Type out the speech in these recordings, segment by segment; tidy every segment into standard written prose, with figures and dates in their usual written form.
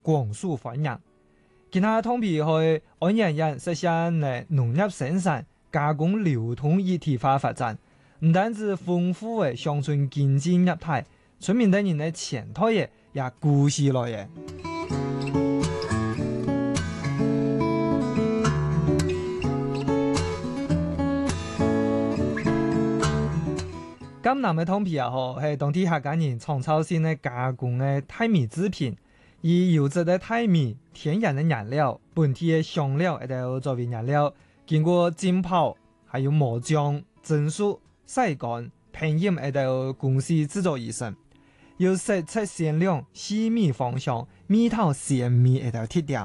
廣受歡迎。其他湯皮去按人實現農業生產、加工流通一體化發展，唔單止豐富嘅鄉村經濟業態，村民的人嘅前途也故事來嘅。甘南嘅湯皮係當地客家人創造性嘅加工嘅大米製品，以優質嘅大米、天然嘅原料、本地嘅香料一度作為原料，經過浸泡、還有磨漿、蒸熟、曬乾、烹飪一度公司製作而成，有色澤鮮亮、細密芳香、味道鮮美一度特點。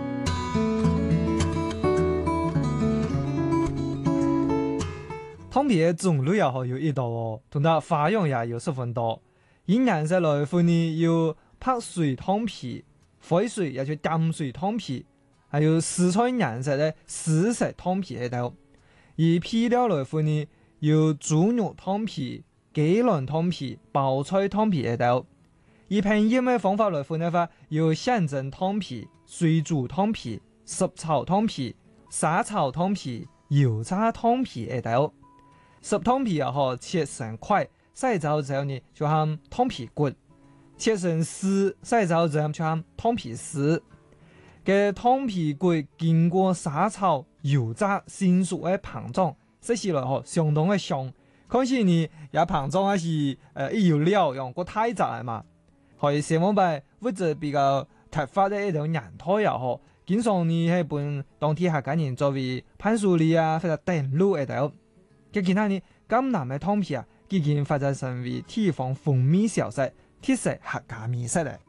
湯皮嘅種類有一道同埋花樣也有十分多。以顏色來分呢，有白水湯皮、灰水也就淡水湯皮，還有紫菜顏色嘅紫色湯皮喺度。以配料來分呢，有豬肉湯皮、雞卵湯皮、包菜湯皮喺度。以烹飪嘅方法來分的話，有現蒸湯皮、水煮湯皮、濕炒湯皮、沙炒湯皮、油炸湯皮喺度。濕湯皮切成塊，曬走之後呢就喊湯皮骨；切成絲，曬走之後就喊湯皮絲。嘅湯皮骨經過沙炒、油炸、成熟嘅膨脹，食起來相當嘅香。看起呢也膨脹係一油料用過太雜嘛，可以成為擺物質比較突發嘅一種人態也好。經常呢係本當地客家人作為伴手禮啊，或者登錄喺度。嘅其他呢，甘南嘅湯皮已經發展成為地方風味小食，特色客家美食咧。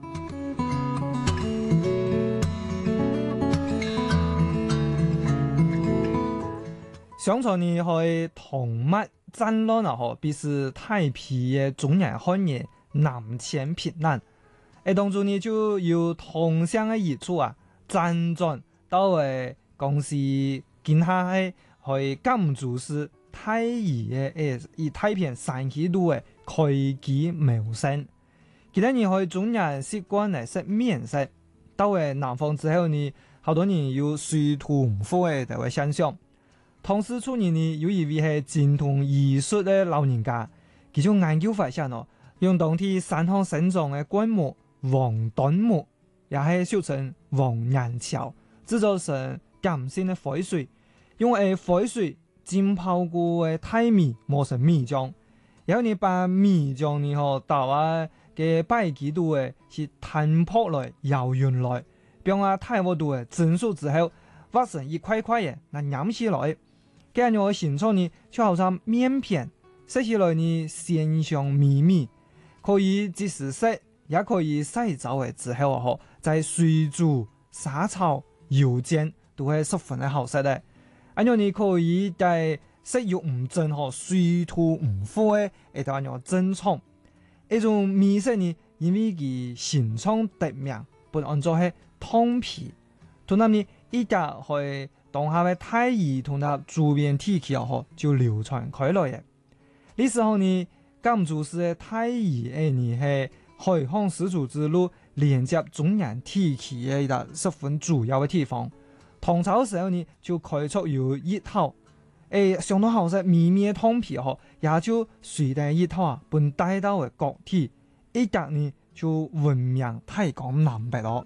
相傳呢，去同麥戰亂必是太皮嘅中原漢人南遷避難，當中呢就有同鄉嘅移出輾轉到公司見下去甘竹市太宜嘅以太平山區路嘅開基謀生。其他人去中原習慣嚟食麵食，到南方之後呢，好多人有水土唔服嘅就會現象。唐詩初年呢，有一位係精通醫術嘅老人家，佢就研究發現用當地山上生長嘅灌木黃椴木，也係俗稱黃岩橋，製造成鹼性嘅灰水，用灰水浸泡過嘅大米磨成米漿，然後你把米漿呢倒嘅擺幾度是攤泡來搖勻來，並大鑊度蒸熟之後挖成一塊塊嘅，那飲起來。咁樣嘅形狀呢，就好像麵片，食起來呢鮮香美味，可以即時食，也可以曬走之後在水煮、沙炒、油煎都係十分嘅好食嘅。咁樣你可以在食肉唔正水土唔服嘅一段樣珍藏，呢種美食呢，因為佢形狀特名，本按做係湯皮，同埋呢依家去。當下嘅太宜同埋周邊地區就流傳開來嘅。呢時候呢，甘竹市嘅太宜呢係海航絲綢之路連接中原地區嘅一個十分主要嘅地方。唐朝時候呢就開出有一套，相當好食美味嘅湯皮也就隨帶一套本帶到嘅各地，一格呢就聞名大江南北咯。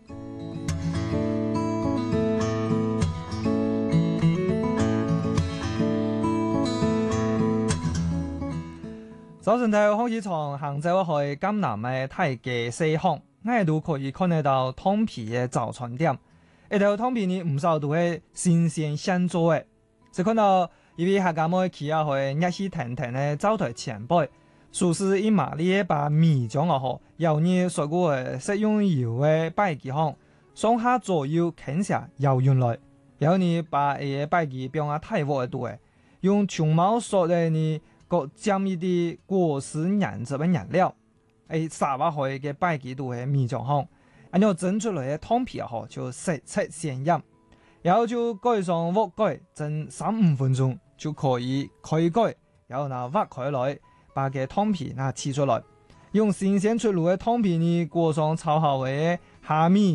早晨睇開始從杭州去甘南嘅太極西巷，我都可以看得到湯皮嘅早餐店。一條湯皮呢唔少都係新鮮現做嘅，就看到一位客家妹企去熱氣騰騰嘅灶台前輩，熟食一麻利把米漿由你所過嘅食用油嘅擺幾行，上下左右傾下搖勻來，然後你把擺幾變啊太鑊嘅度用長毛索嘅呢。各沾一啲果實顏色嘅顏料，撒落去嘅擺幾度嘅米漿行，然後蒸出來嘅湯皮就色澤鮮豔，然後就蓋上鍋蓋，蒸3-5分鐘就可以開蓋，然後挖開來，把嘅湯皮切出來，用新鮮出爐嘅湯皮呢裹上炒好嘅蝦米。